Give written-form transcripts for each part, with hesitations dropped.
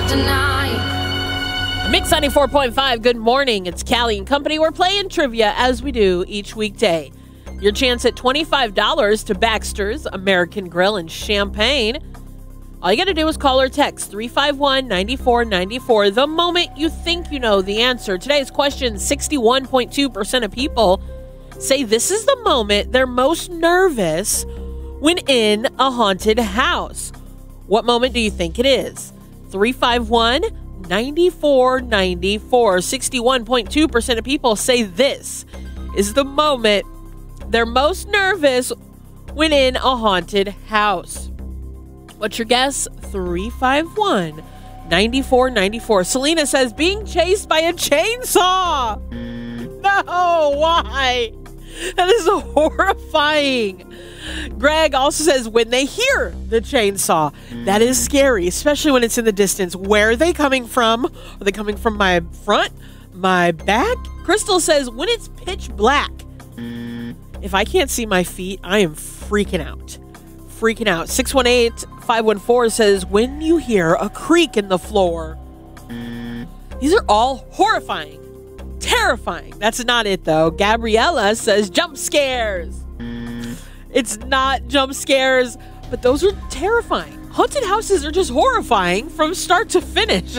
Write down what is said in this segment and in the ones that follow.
tonight. Mix 94.5, good morning. It's Callie and Company. We're playing trivia as we do each weekday. Your chance at $25 to Baxter's American Grill in Champaign. All you got to do is call or text 351-9494 the moment you think you know the answer. Today's question, 61.2% of people say this is the moment they're most nervous when in a haunted house. What moment do you think it is? 351-9494. 61.2% of people say this is the moment they're most nervous when in a haunted house. What's your guess? 351-9494. Selena says being chased by a chainsaw. No, why? That is horrifying. Greg also says when they hear the chainsaw. That is scary, especially when it's in the distance. Where are they coming from? Are they coming from my front? My back? Crystal says when it's pitch black. If I can't see my feet, I am freaking out. 618-514 says when you hear a creak in the floor. These are all horrifying. Terrifying. That's not it, though. Gabriella says jump scares. It's not jump scares, but those are terrifying. Haunted houses are just horrifying from start to finish.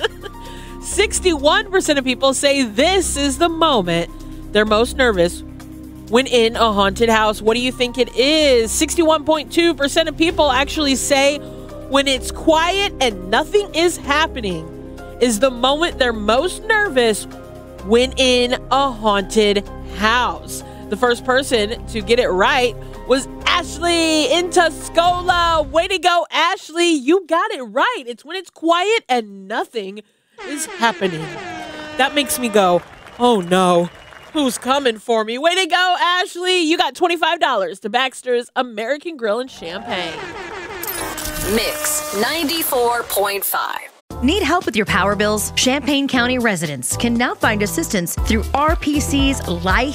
61% of people say this is the moment they're most nervous when in a haunted house. What do you think it is? 61.2% of people actually say when it's quiet and nothing is happening is the moment they're most nervous when in a haunted house. The first person to get it right was Ashley in Tuscola. Way to go, Ashley. You got it right. It's when it's quiet and nothing is happening. That makes me go, oh no. Who's coming for me? Way to go, Ashley. You got $25 to Baxter's American Grill in Champaign. Mix 94.5. Need help with your power bills? Champaign County residents can now find assistance through RPC's LIHEAP